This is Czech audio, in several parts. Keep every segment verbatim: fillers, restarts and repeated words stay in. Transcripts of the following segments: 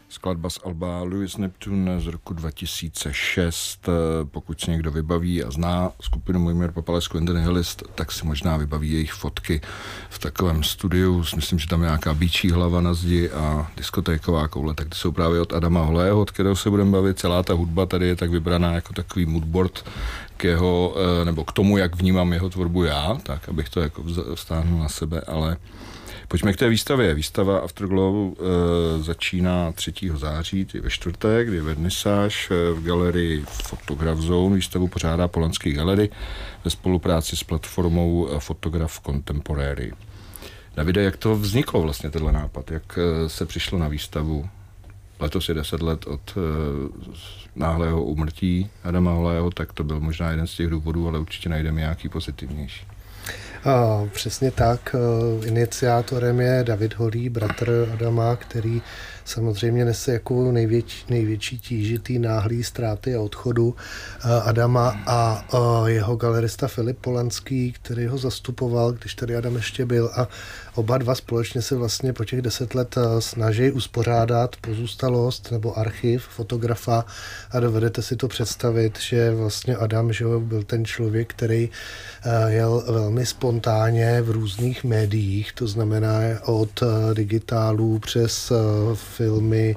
Skladba z alba Louis Neptune z roku dva tisíce šest. Pokud se někdo vybaví a zná skupinu Mojmír Papalesku and the Nihilist, tak si možná vybaví jejich fotky v takovém studiu. Myslím, že tam je nějaká bíčí hlava na zdi a diskotéková koule, tak ty jsou právě od Adama Holého, od kterého se budeme bavit. Celá ta hudba tady je tak vybraná jako takový moodboard k jeho, nebo k tomu, jak vnímám jeho tvorbu já, tak abych to jako vztáhnul na sebe, ale pojďme k té výstavě. Výstava Afterglow e, začíná třetího září, tedy ve čtvrtek, kdy je vernisáž v galerii Photograph Zone. Výstavu pořádá Polanský galerii ve spolupráci s platformou Photograph Contemporary. Davide, jak to vzniklo vlastně, tenhle nápad? Jak se přišlo na výstavu? Letos je deset let od e, náhlého úmrtí Adama Holého, tak to byl možná jeden z těch důvodů, ale určitě najdeme nějaký pozitivnější. A, přesně tak. Iniciátorem je David Holý, bratr Adama, který samozřejmě nese jako největší, největší tížitý náhlý ztráty a odchodu Adama a jeho galerista Filip Polanský, který ho zastupoval, když tady Adam ještě byl, a oba dva společně se vlastně po těch deset let snaží uspořádat pozůstalost nebo archiv fotografa a dovedete si to představit, že vlastně Adam, že byl ten člověk, který jel velmi spontánně v různých médiích, to znamená od digitálů přes filmy,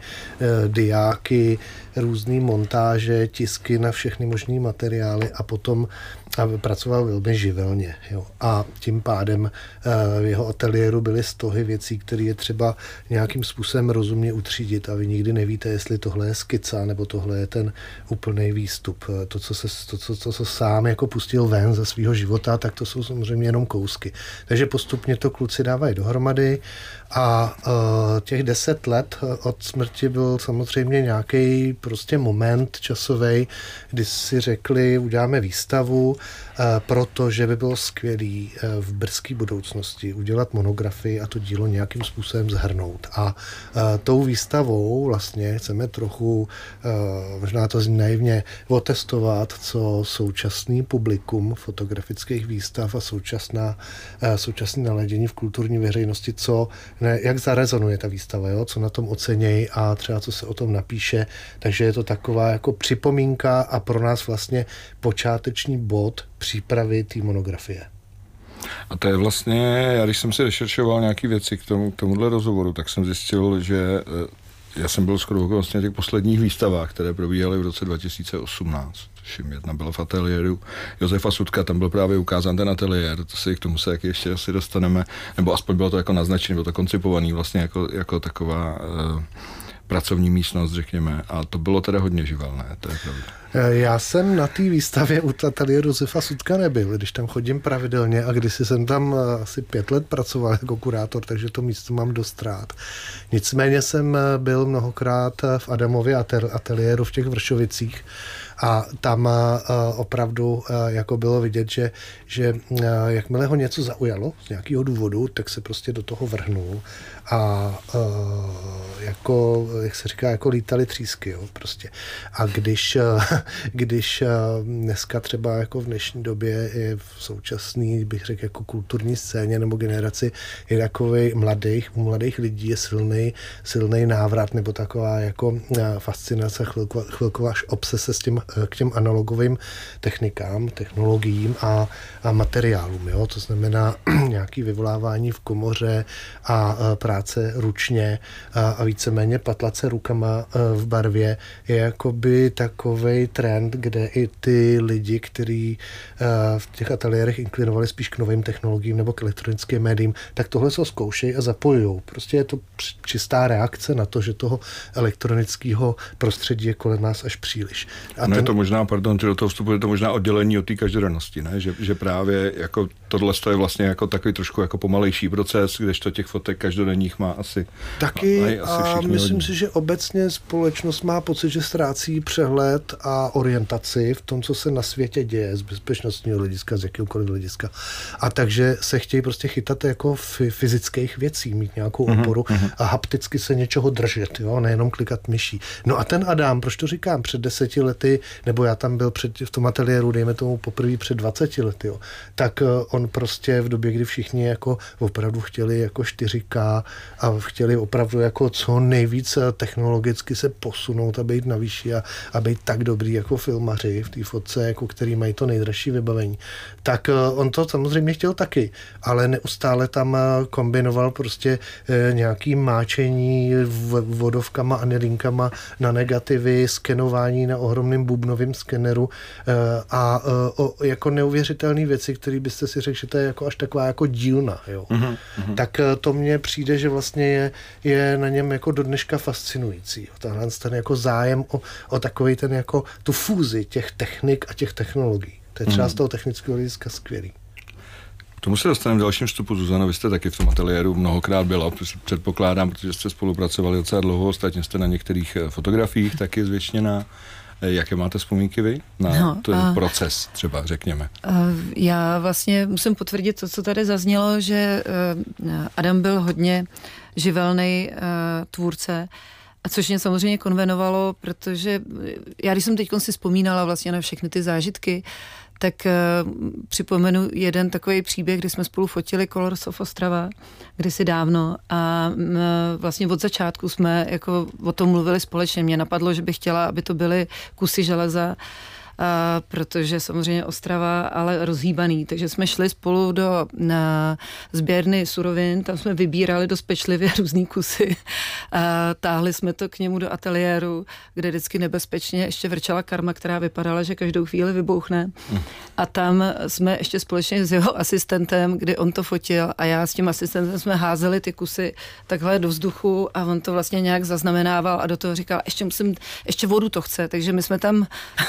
diáky, různý montáže, tisky na všechny možný materiály a potom pracoval velmi živelně. Jo. A tím pádem v jeho ateliéru byly stohy věcí, které je třeba nějakým způsobem rozumně utřídit a vy nikdy nevíte, jestli tohle je skica nebo tohle je ten úplný výstup. To, co se to, co, to, co sám jako pustil ven ze svého života, tak to jsou samozřejmě jenom kousky. Takže postupně to kluci dávají dohromady a uh, těch deset let od smrti byl samozřejmě nějaký prostě moment časový, kdy si řekli, uděláme výstavu, uh, protože by bylo skvělý uh, v brzké budoucnosti udělat monografii a to dílo nějakým způsobem zhrnout. A uh, tou výstavou vlastně chceme trochu, uh, možná to zní naivně, otestovat, co současný publikum fotografických výstav a současná, uh, současné naladění v kulturní veřejnosti, co ne, jak zarezonuje ta výstava, jo? Co na tom ocenějí a třeba co se o tom napíše. Takže je to taková jako připomínka a pro nás vlastně počáteční bod přípravy té monografie. A to je vlastně, já když jsem si rešeršoval nějaké věci k, tomu, k tomuhle rozhovoru, tak jsem zjistil, že já jsem byl skoro vlastně těch posledních výstavách, které probíhaly v roce dva tisíce osmnáct. Jedna byla v ateliéru Josefa Sudka, tam byl právě ukázán ten ateliér, to si k tomu se jak ještě asi dostaneme, nebo aspoň bylo to jako naznačené, bylo to koncipovaný vlastně jako, jako taková uh, pracovní místnost, řekněme, a to bylo teda hodně živelné, to je pravda. Já jsem na té výstavě u ateliéru Josefa Sudka nebyl, když tam chodím pravidelně a kdysi jsem tam asi pět let pracoval jako kurátor, takže to místo mám dost rád. Nicméně jsem byl mnohokrát v Adamově ateliéru v těch Vršovicích a tam opravdu jako bylo vidět, že, že jakmile ho něco zaujalo z nějakého důvodu, tak se prostě do toho vrhnul a jako, jak se říká, jako lítali třísky, jo, prostě. A když, když dneska třeba jako v dnešní době je v současný, bych řekl, jako kulturní scéně nebo generaci je takovej mladých, u mladých lidí je silný, silný návrat nebo taková jako fascinace, chvilková, chvilková až obsese s tím, k těm analogovým technikám, technologiím a, a materiálům, jo, to znamená nějaký vyvolávání v komoře a, a práce ručně a, a víceméně patlace rukama v barvě je jakoby takovej trend, kde i ty lidi, kteří v těch ateliérech inklinovali spíš k novým technologiím nebo k elektronickým médiím, tak tohle se zkoušejí a zapojujou. Prostě je to čistá reakce na to, že toho elektronického prostředí je kolem nás až příliš. A no ten... je to možná, pardon, do toho vstupu je to možná oddělení od té každodennosti, ne? Že, že právě jako tohle je vlastně jako takový trošku jako pomalejší proces, kdežto těch fotek každodenních má asi taky asi a myslím hodně. Si, že obecně společnost má pocit, že ztrácí přehled a orientaci v tom, co se na světě děje z bezpečnostního hlediska, z jakéhokoliv hlediska. A takže se chtějí prostě chytat jako fyzických věcí, mít nějakou oporu uh-huh. a hapticky se něčeho držet, jo, nejenom klikat myší. No a ten Adam, proč to říkám, před deseti lety, nebo já tam byl před, v tom ateliéru, dejme tomu poprvé před dvaceti lety, jo, tak on on prostě v době, kdy všichni jako opravdu chtěli jako čtyři ká a chtěli opravdu jako co nejvíc technologicky se posunout a být na výši a, a být tak dobrý jako filmaři v té fotce, jako který mají to nejdražší vybavení. Tak on to samozřejmě chtěl taky, ale neustále tam kombinoval prostě nějaký máčení vodovkama a nelinkama na negativy, skenování na ohromným bubnovým skeneru a o jako neuvěřitelné věci, které byste si řekli, že to je jako až taková jako dílna. Jo. Mm-hmm. Tak to mně přijde, že vlastně je, je na něm jako do dneška fascinující. Tenhle ten jako zájem o, o takový ten jako tu fúzi těch technik a těch technologií. To je třeba mm. z toho technického hlediska skvělý. K tomu se dostaneme v dalším vstupu. Zuzano, vy jste taky v tom ateliéru mnohokrát byla, předpokládám, protože jste spolupracovali docela dlouho, ostatně jste na některých fotografiích taky zvětšená. Jaké máte vzpomínky vy na no, ten a, proces třeba, řekněme? Já vlastně musím potvrdit to, co tady zaznělo, že Adam byl hodně živelný tvůrce, a což mě samozřejmě konvenovalo, protože já, když jsem teď si vzpomínala vlastně na všechny ty zážitky, tak uh, připomenu jeden takový příběh, kdy jsme spolu fotili Colors of Ostrava, kdysi dávno a uh, vlastně od začátku jsme jako o tom mluvili společně. Mě napadlo, že bych chtěla, aby to byly kusy železa, a protože samozřejmě Ostrava, ale rozhýbaný. Takže jsme šli spolu do na sběrny surovin, tam jsme vybírali dost pečlivě různý kusy. A táhli jsme to k němu do ateliéru, kde vždycky nebezpečně ještě vrčela karma, která vypadala, že každou chvíli vybouchne. A tam jsme ještě společně s jeho asistentem, kdy on to fotil a já s tím asistentem jsme házeli ty kusy takhle do vzduchu a on to vlastně nějak zaznamenával a do toho říkal, ještě musím, ještě vodu to chce, takže my jsme tam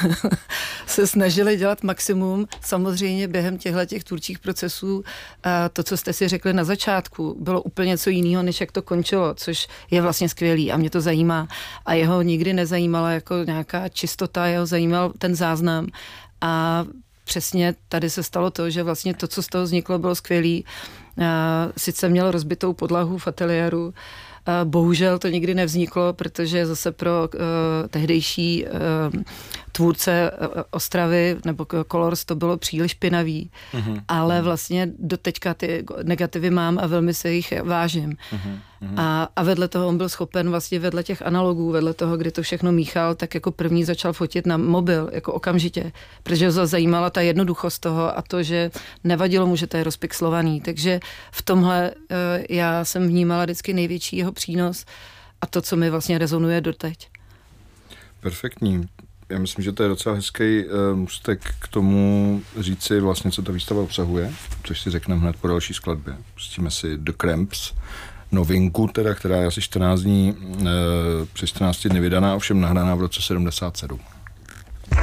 se snažili dělat maximum. Samozřejmě během těchto těch tvůrčích procesů a to, co jste si řekli na začátku, bylo úplně něco jiného, než jak to končilo, což je vlastně skvělý a mě to zajímá. A jeho nikdy nezajímala jako nějaká čistota, jeho zajímal ten záznam. A přesně tady se stalo to, že vlastně to, co z toho vzniklo, bylo skvělý. A sice měl rozbitou podlahu v ateliéru, bohužel to nikdy nevzniklo, protože zase pro uh, tehdejší uh, tvůrce uh, Ostravy nebo Colors to bylo příliš špinavý, uh-huh. ale vlastně do teďka ty negativy mám a velmi se jich vážím. Uh-huh. Uh-huh. A, a vedle toho on byl schopen vlastně vedle těch analogů, vedle toho, kdy to všechno míchal, tak jako první začal fotit na mobil, jako okamžitě, protože ho zajímala ta jednoduchost toho a to, že nevadilo mu, že to je rozpixlovaný. Takže v tomhle uh, já jsem vnímala vždycky největší jeho přínos a to, co mi vlastně rezonuje doteď. Perfektní. Já myslím, že to je docela hezký uh, můstek k tomu říci vlastně, co ta výstava obsahuje, což si řekneme hned po další skladbě. Pustíme si The Cramps, novinku teda, která je asi čtrnáct dní, uh, přes čtrnáct dny vydaná, ovšem nahraná v roce sedmdesát sedm.